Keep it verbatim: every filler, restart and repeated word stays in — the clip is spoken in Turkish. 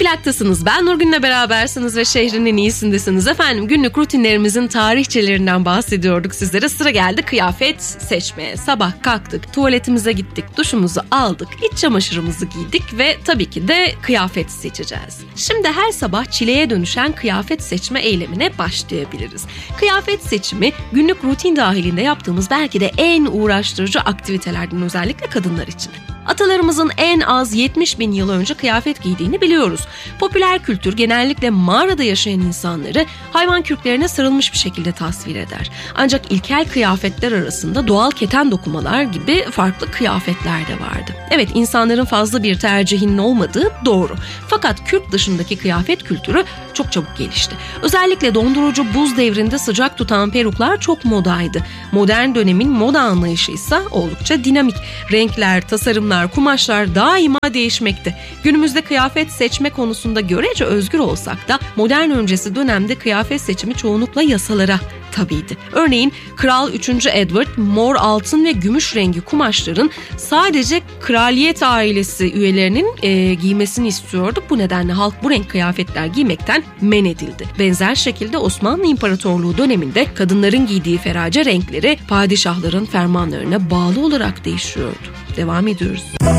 Plak'tasınız. Ben Nurgün'le berabersiniz ve şehrin en iyisindesiniz. Efendim, günlük rutinlerimizin tarihçelerinden bahsediyorduk sizlere. Sıra geldi kıyafet seçmeye. Sabah kalktık, tuvaletimize gittik, duşumuzu aldık, iç çamaşırımızı giydik ve tabii ki de kıyafet seçeceğiz. Şimdi her sabah çileye dönüşen kıyafet seçme eylemine başlayabiliriz. Kıyafet seçimi günlük rutin dahilinde yaptığımız belki de en uğraştırıcı aktivitelerden, özellikle kadınlar için. Atalarımızın en az yetmiş bin yıl önce kıyafet giydiğini biliyoruz. Popüler kültür genellikle mağarada yaşayan insanları hayvan kürklerine sarılmış bir şekilde tasvir eder. Ancak ilkel kıyafetler arasında doğal keten dokumalar gibi farklı kıyafetler de vardı. Evet, insanların fazla bir tercihinin olmadığı doğru. Fakat kürk dışındaki kıyafet kültürü çok çabuk gelişti. Özellikle dondurucu buz devrinde sıcak tutan peruklar çok modaydı. Modern dönemin moda anlayışı ise oldukça dinamik. Renkler, tasarımlar, kumaşlar daima değişmekte. Günümüzde kıyafet seçme konusunda görece özgür olsak da modern öncesi dönemde kıyafet seçimi çoğunlukla yasalara tabiydi. Örneğin Kral üçüncü. Edward mor, altın ve gümüş rengi kumaşların sadece kraliyet ailesi üyelerinin e, giymesini istiyordu. Bu nedenle halk bu renk kıyafetler giymekten men edildi. Benzer şekilde Osmanlı İmparatorluğu döneminde kadınların giydiği ferace renkleri padişahların fermanlarına bağlı olarak değişiyordu. Devam ediyoruz.